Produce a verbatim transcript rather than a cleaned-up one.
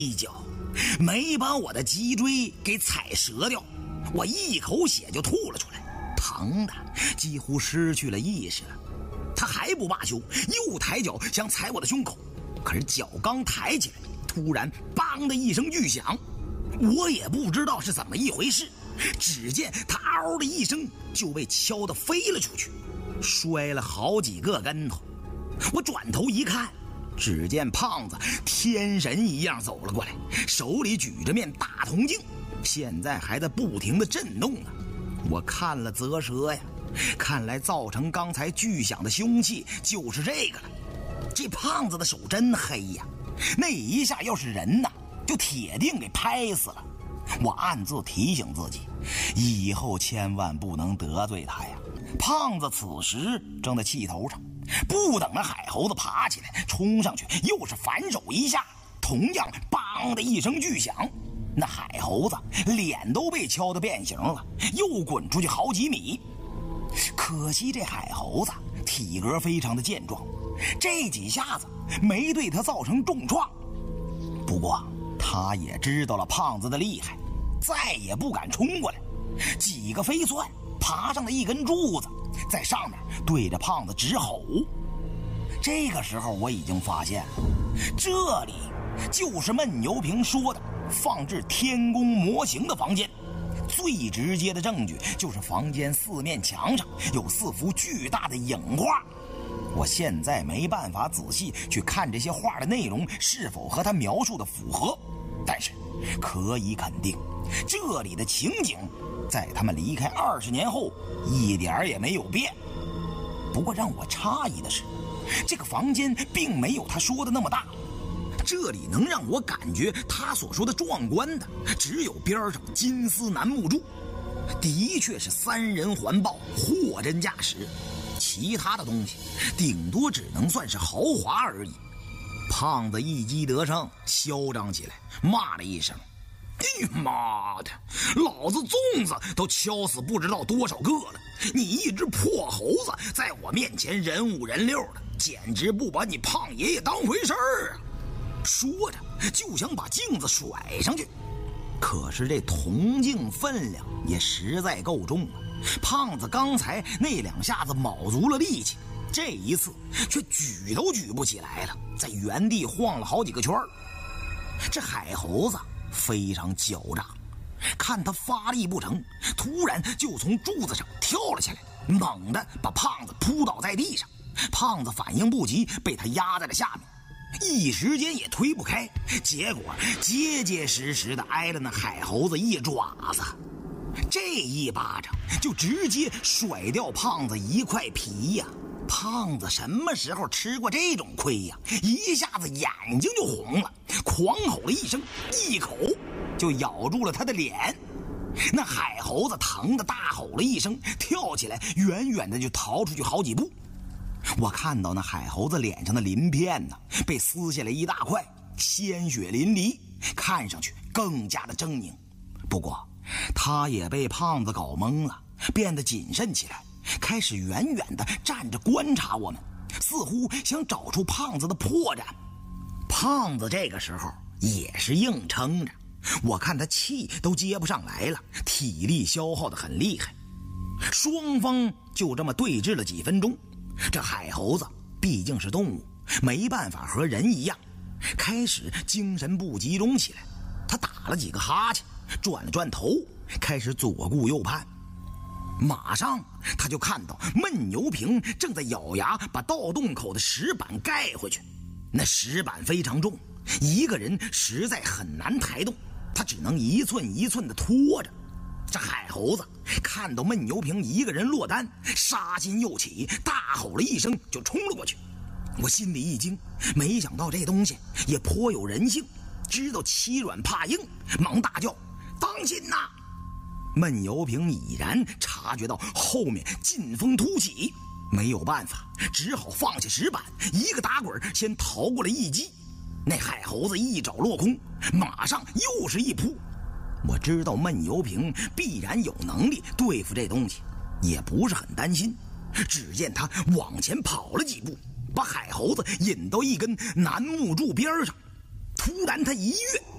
一脚没把我的脊椎给踩折掉，我一口血就吐了出来，疼的几乎失去了意识了。他还不罢休，又抬脚想踩我的胸口，可是脚刚抬起来，突然梆的一声巨响，我也不知道是怎么一回事，只见他嗷的一声就被敲得飞了出去，摔了好几个跟头。我转头一看，只见胖子天神一样走了过来，手里举着面大铜镜，现在还在不停地震动呢。我看了啧舌呀，看来造成刚才巨响的凶器就是这个了。这胖子的手真黑呀，那一下要是人呐，就铁定给拍死了。我暗自提醒自己，以后千万不能得罪他呀。胖子此时正在气头上，不等那海猴子爬起来冲上去，又是反手一下，同样梆的一声巨响，那海猴子脸都被敲得变形了，又滚出去好几米。可惜这海猴子体格非常的健壮，这几下子没对他造成重创。不过他也知道了胖子的厉害，再也不敢冲过来，几个飞窜爬上了一根柱子，在上面对着胖子直吼。这个时候我已经发现了，这里就是闷牛瓶说的放置天宫模型的房间。最直接的证据就是房间四面墙上有四幅巨大的影画。我现在没办法仔细去看这些画的内容是否和他描述的符合，但是可以肯定，这里的情景在他们离开二十年后一点也没有变。不过让我诧异的是，这个房间并没有他说的那么大，这里能让我感觉他所说的壮观的只有边上金丝楠木柱，的确是三人环抱，货真价实，其他的东西顶多只能算是豪华而已。胖子一击得胜，嚣张起来，骂了一声：哎妈的，老子粽子都敲死不知道多少个了，你一只破猴子在我面前人五人六的，简直不把你胖爷爷当回事儿啊！说着就想把镜子甩上去，可是这铜镜分量也实在够重啊。胖子刚才那两下子卯足了力气，这一次却举都举不起来了，在原地晃了好几个圈儿。这海猴子非常狡诈，看他发力不成，突然就从柱子上跳了下来，猛地把胖子扑倒在地上。胖子反应不及，被他压在了下面，一时间也推不开，结果结结实实的挨了那海猴子一爪子。这一巴掌就直接甩掉胖子一块皮呀！胖子什么时候吃过这种亏呀？一下子眼睛就红了，狂吼了一声，一口就咬住了他的脸。那海猴子疼得大吼了一声，跳起来远远的就逃出去好几步。我看到那海猴子脸上的鳞片呢，被撕下来一大块，鲜血淋漓，看上去更加的狰狞。不过他也被胖子搞懵了，变得谨慎起来，开始远远地站着观察我们，似乎想找出胖子的破绽。胖子这个时候也是硬撑着，我看他气都接不上来了，体力消耗得很厉害。双方就这么对峙了几分钟，这海猴子毕竟是动物，没办法和人一样，开始精神不集中起来。他打了几个哈欠，转了转头，开始左顾右盼。马上他就看到闷牛瓶正在咬牙把盗洞口的石板盖回去，那石板非常重，一个人实在很难抬动，他只能一寸一寸的拖着。这海猴子看到闷牛瓶一个人落单，杀心又起，大吼了一声就冲了过去。我心里一惊，没想到这东西也颇有人性，知道欺软怕硬，忙大叫：当心呐！闷牛瓶已然察觉到后面劲风突起，没有办法，只好放下石板，一个打滚先逃过了一击。那海猴子一爪落空，马上又是一扑。我知道闷牛瓶必然有能力对付这东西，也不是很担心。只见他往前跑了几步，把海猴子引到一根楠木柱边上，突然他一跃，